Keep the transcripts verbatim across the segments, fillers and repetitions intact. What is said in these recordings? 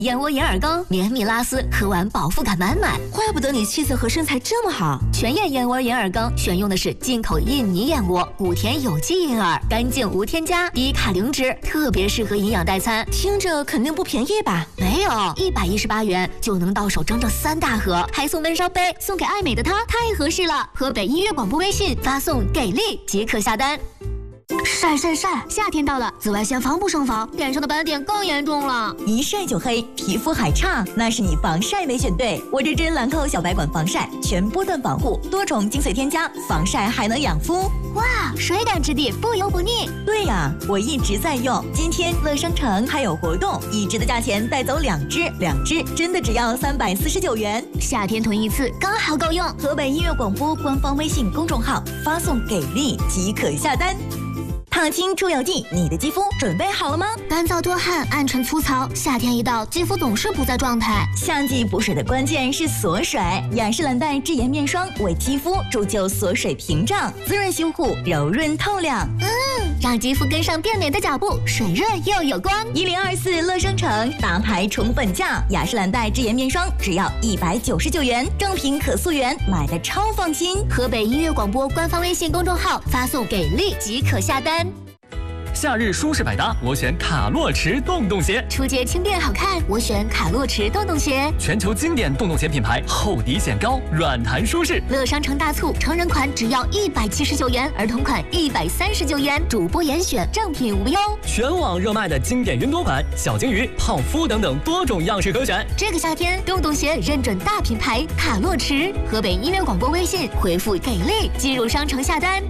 燕窝银耳羹，绵密拉丝，喝完饱腹感满满。 怪不得你气色和身材这么好。 全燕燕窝银耳羹选用的是进口印尼燕窝，谷田有机银耳，干净无添加，低卡零脂，特别适合营养代餐。 听着肯定不便宜吧？ 没有，一百一十八元就能到手整整三大盒，还送温烧杯，送给爱美的她，太合适了。河北音乐广播微信发送“给力”即可下单。晒晒晒！夏天到了，紫外线防不胜防，脸上的斑点更严重了。 一晒就黑，皮肤还差，那是你防晒没选对。我这支兰蔻小白管防晒，全波段防护，多重精粹添加，防晒还能养肤。 哇，水感质地，不油不腻。 对呀，我一直在用。今天乐商城还有活动，一支的价钱带走两支，两支真的只要三百四十九元。 夏天囤一次刚好够用。 河北音乐广播官方微信公众号发送“给力”即可下单。烫青出油剂，你的肌肤准备好了吗？ 干燥多汗、暗沉粗糙，夏天一到，肌肤总是不在状态。 夏季补水的关键是锁水，雅诗兰黛智颜面霜为肌肤铸就锁水屏障，滋润修护，柔润透亮。 嗯，让肌肤跟上变美的脚步，水润又有光。 一零二四乐商城大牌宠粉价，雅诗兰黛智颜面霜只要一百九十九元，正品可溯源，买的超放心。 河北音乐广播官方微信公众号发送“给力”即可下单。 夏日舒适百搭，我选卡洛驰洞洞鞋。 出街轻便好看，我选卡洛驰洞洞鞋。 全球经典洞洞鞋品牌，厚底显高，软弹舒适。 乐商城大促，成人款只要一百七十九元，儿童款一百三十九元，主播严选，正品无忧。 全网热卖的经典云朵款、小金鱼、泡芙等等多种样式可选。 这个夏天，洞洞鞋认准大品牌卡洛驰。河北音乐广播微信回复“给力”进入商城下单。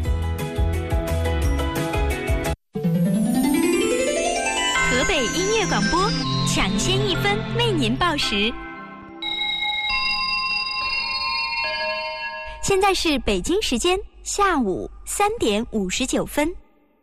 河北音乐广播抢先一分为您报时。现在是北京时间下午三点五十九分。